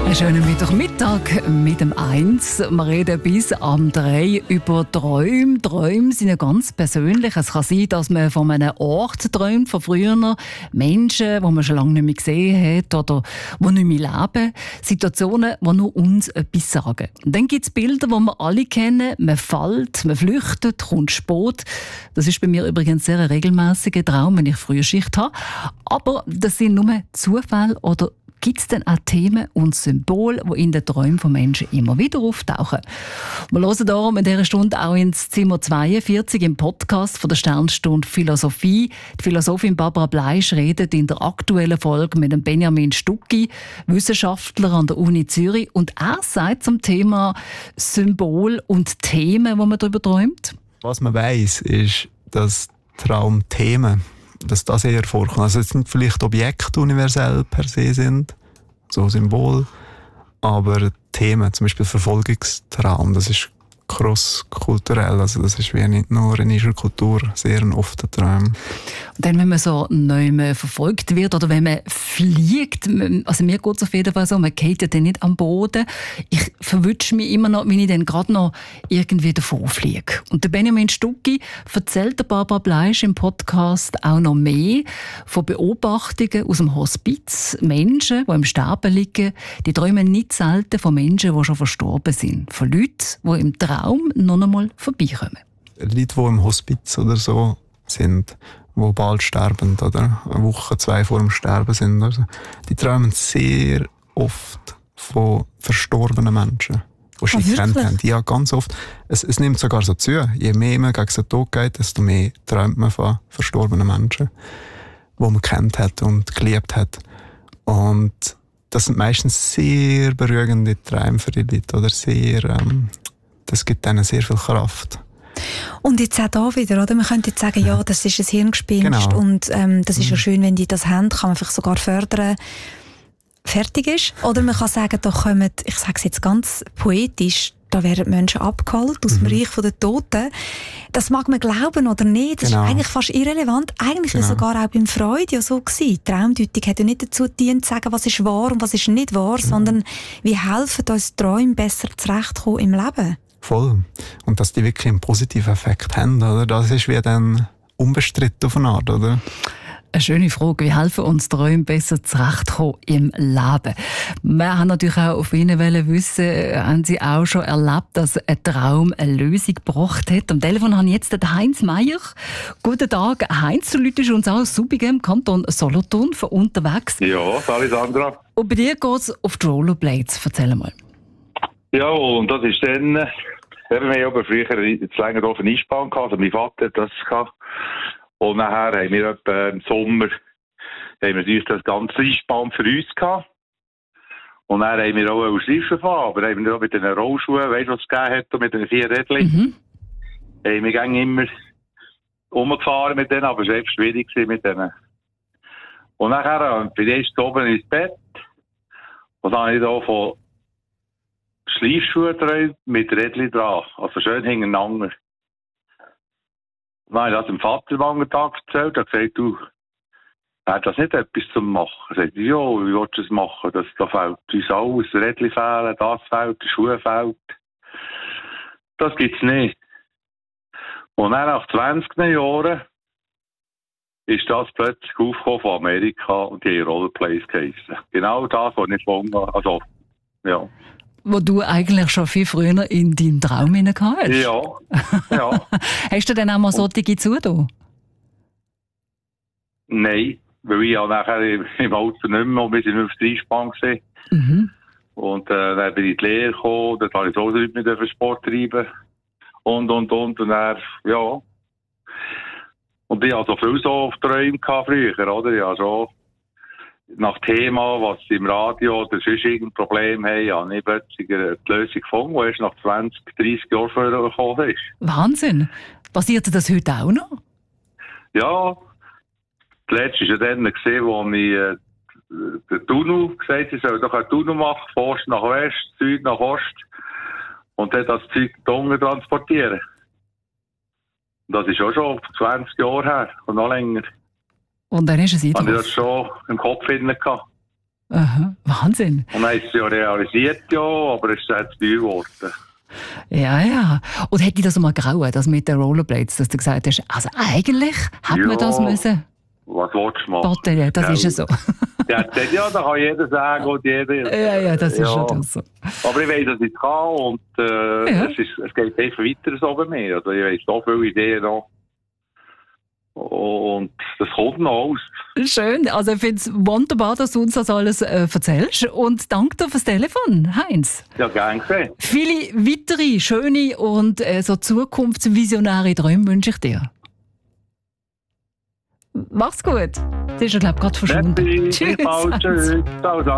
Einen schönen Mittwochmittag mit dem 1. Wir reden bis am 3 über Träume. Träume sind ja ganz persönlich. Es kann sein, dass man von einem Ort träumt, von früher Menschen, die man schon lange nicht mehr gesehen hat oder die nicht mehr leben. Situationen, die nur uns etwas sagen. Und dann gibt es Bilder, die wir alle kennen. Man fällt, man flüchtet, kommt spät. Das ist bei mir übrigens sehr ein regelmäßiger Traum, wenn ich frühe Schicht habe. Aber das sind nur Zufälle oder gibt es denn auch Themen und Symbole, die in den Träumen von Menschen immer wieder auftauchen? Wir hören darum in dieser Stunde auch ins Zimmer 42 im Podcast von der Sternstunde Philosophie. Die Philosophin Barbara Bleisch redet in der aktuellen Folge mit dem Benjamin Stucki, Wissenschaftler an der Uni Zürich. Und er sagt zum Thema Symbol und Themen, wo man darüber träumt. Was man weiss, ist, dass Traumthemen, dass das eher vorkommt. Also es sind vielleicht Objekte universell per se sind, so Symbol, aber Themen, zum Beispiel Verfolgungstraum, das ist cross-kulturell, also das ist wie nicht nur in unserer Kultur sehr ein offener Traum. Und dann, wenn man so neu verfolgt wird oder wenn man fliegt, also mir geht es auf jeden Fall so, man geht ja dann nicht am Boden. Ich verwünsche mich immer noch, wenn ich dann gerade noch irgendwie davon fliege. Und der Benjamin Stucki erzählt der Barbara Bleisch im Podcast auch noch mehr von Beobachtungen aus dem Hospiz. Menschen, die im Sterben liegen, die träumen nicht selten von Menschen, die schon verstorben sind. Von Leuten, die im Traum noch einmal vorbeikommen. Leute, die im Hospiz oder so sind, die bald sterben oder eine Woche, 2 vor dem Sterben sind, also, die träumen sehr oft von verstorbenen Menschen, die sie gekannt haben. Ja, ganz oft. Es nimmt sogar so zu. Je mehr man gegen den Tod geht, desto mehr träumt man von verstorbenen Menschen, die man kennt hat und geliebt hat. Und das sind meistens sehr beruhigende Träume für die Leute, oder sehr, das gibt ihnen sehr viel Kraft. Und jetzt auch da wieder, oder? Man könnte jetzt sagen, ja, das ist ein Hirngespinst, genau. Und das ist ja schön, wenn die das haben, kann man vielleicht sogar fördern, fertig ist. Oder man kann sagen, da kommen, ich sage es jetzt ganz poetisch, da werden Menschen abgeholt aus dem Reich der Toten. Das mag man glauben oder nicht, das ist eigentlich fast irrelevant. Eigentlich war es sogar auch beim Freud ja so gewesen. Die Traumdeutung hat ja nicht dazu gedient, zu sagen, was ist wahr und was ist nicht wahr, sondern wie helfen uns Träume besser zurechtkommen im Leben. Voll. Und dass die wirklich einen positiven Effekt haben, oder? Das ist wie dann unbestritten auf eine Art, oder? Eine schöne Frage. Wie helfen uns Träume besser zurechtkommen im Leben? Wir haben natürlich auch auf Ihnen wissen, haben Sie auch schon erlebt, dass ein Traum eine Lösung gebracht hat? Am Telefon habe ich jetzt den Heinz Meier. Guten Tag, Heinz. Du läutest uns auch aus Subigem im Kanton Solothurn von unterwegs. Ja, salut Sandra. Und bei dir geht es auf die Rollerblades. Erzähl mal. Ja, und das ist dann, wir haben ja aber früher zu länger auf eine Eisbahn gehabt, also mein Vater hat das gehabt. Und nachher haben wir etwa im Sommer haben wir natürlich das ganze Eisbahn für uns gehabt. Und dann haben wir auch einen Schleifen fahren, aber haben wir auch mit den Rollschuhen, weißt du, was es gegeben hat, mit den 4 Rädchen. Haben wir immer rumgefahren mit denen, aber es war echt schwierig mit denen. Und nachher bin ich oben ins Bett und dann habe ich da von Schleifschuhe drin mit Rädchen dran, also schön hintereinander. Dann habe ich das dem Vater am anderen Tag erzählt, er hat gesagt, du, hat das nicht etwas zu machen? Er sagt, ja, wie willst du das machen? Da fehlt uns alles, Rädchen fehlen, das fehlt, die Schuhe fehlt. Das gibt's nicht. Und dann nach 20 Jahren ist das plötzlich aufgekommen von Amerika und die Rollerplays geheissen. Genau das, was ich vorhin, also, ja. Wo du eigentlich schon viel früher in deinen Traum hineingehabt hast. Ja. Hast du dann auch mal solche zugetan? Nein, weil ich nachher im Auto nicht mehr, wir sind auf der Eisbahn gewesen. Und dann bin ich in die Lehre gekommen, dann habe ich so nicht mehr Sport treiben. Und dann, ja. Und ich hatte so viel so auf Träume früher, oder? Ja, so. Nach Thema, was sie im Radio oder sonst irgendein Problem haben, habe ich plötzlich die Lösung gefunden, die erst nach 20, 30 Jahren vorher gekommen ist. Wahnsinn! Passiert das heute auch noch? Ja. Das letzte war ja dann, wo ich den Tunnel gesagt habe, ich soll doch einen Tunnel machen, von Ost nach West, Süd nach Ost und dann das Zeug unten transportieren. Und das ist auch schon 20 Jahre her und noch länger. Und dann ist es Habe ich das schon im Kopf gehabt. Aha, Wahnsinn. Und dann ist es ja realisiert, ja, aber es ist jetzt teuer geworden. Ja. Und hätte dich das mal grauen, das mit den Rollerblades, dass du gesagt hast, also eigentlich hätte man das müssen? Was willst du machen? Bottele, das ist ja so. Ja, da kann jeder sagen und jeder... Ja, das ist schon so. Aber ich weiss, dass ich es kann und es geht einfach weiter so bei mir. Also ich weiss so viele Ideen noch. Und das kommt noch aus. Schön, also ich finde es wunderbar, dass du uns das alles erzählst. Und danke dir fürs Telefon, Heinz. Ja, gern gesehen. Viele weitere schöne und so zukunftsvisionäre Träume wünsche ich dir. Mach's gut. Das ist ja, glaube ich, gerade verschwunden. Tschüss. Tschüss. Ciao.